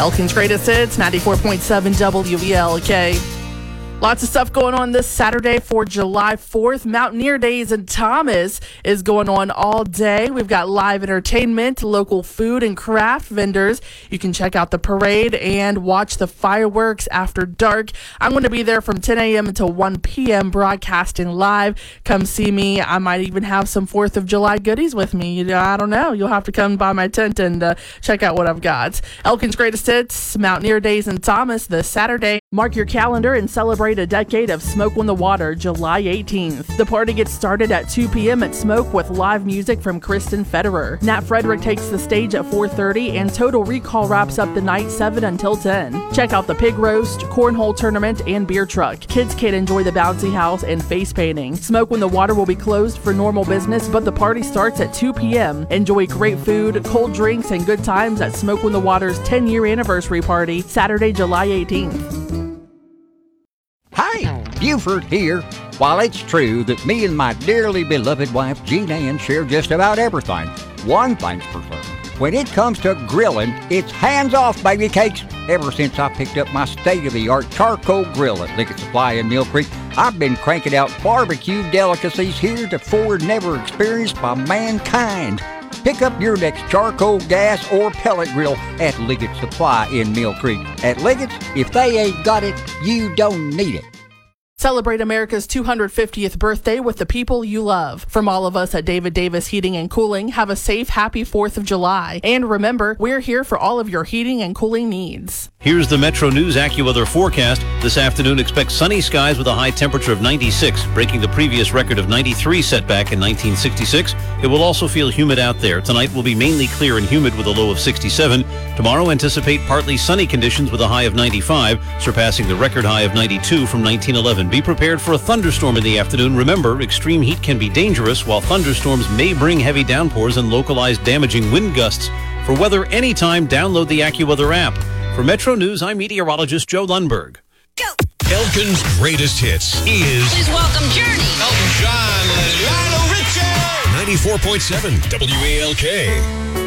Elkin's Greatest Hits, 94.7 WELK. Lots of stuff going on this Saturday for July 4th. Mountaineer Days in Thomas is going on all day. We've got live entertainment, local food and craft vendors. You can check out the parade and watch the fireworks after dark. I'm going to be there from 10 a.m. until 1 p.m. broadcasting live. Come see me. I might even have some 4th of July goodies with me. I don't know. You'll have to come by my tent and check out what I've got. Elkin's Greatest Hits, Mountaineer Days in Thomas this Saturday. Mark your calendar and celebrate a decade of Smoke on the Water, July 18th. The party gets started at 2 p.m. at Smoke with live music from Kristen Federer. Nat Frederick takes the stage at 4:30 and Total Recall wraps up the night 7 until 10. Check out the pig roast, cornhole tournament, and beer truck. Kids can enjoy the bouncy house and face painting. Smoke on the Water will be closed for normal business, but the party starts at 2 p.m. Enjoy great food, cold drinks, and good times at Smoke on the Water's 10-year anniversary party, Saturday, July 18th. Hi, Buford here. While it's true that me and my dearly beloved wife, Jean Ann, share just about everything, one thing's for certain. When it comes to grilling, it's hands off, baby cakes. Ever since I picked up my state-of-the-art charcoal grill at Liggett Supply in Mill Creek, I've been cranking out barbecue delicacies heretofore never experienced by mankind. Pick up your next charcoal, gas, or pellet grill at Liggett Supply in Mill Creek. At Liggett's, if they ain't got it, you don't need it. Celebrate America's 250th birthday with the people you love. From all of us at David Davis Heating and Cooling, have a safe, happy 4th of July. And remember, we're here for all of your heating and cooling needs. Here's the Metro News AccuWeather forecast. This afternoon, expect sunny skies with a high temperature of 96, breaking the previous record of 93 set back in 1966. It will also feel humid out there. Tonight will be mainly clear and humid with a low of 67. Tomorrow, anticipate partly sunny conditions with a high of 95, surpassing the record high of 92 from 1911. Be prepared for a thunderstorm in the afternoon. Remember, extreme heat can be dangerous, while thunderstorms may bring heavy downpours and localized damaging wind gusts. For weather anytime, download the AccuWeather app. For Metro News, I'm meteorologist Joe Lundberg. Go! Elkin's Greatest Hits is... Please welcome Journey. Elton John, Lionel Richie! 94.7 WALK.